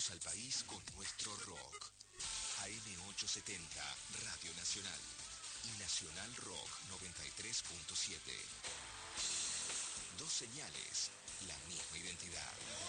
Conectamos al país con nuestro rock. AM870, Radio Nacional. Y Nacional Rock 93.7. Dos señales, la misma identidad.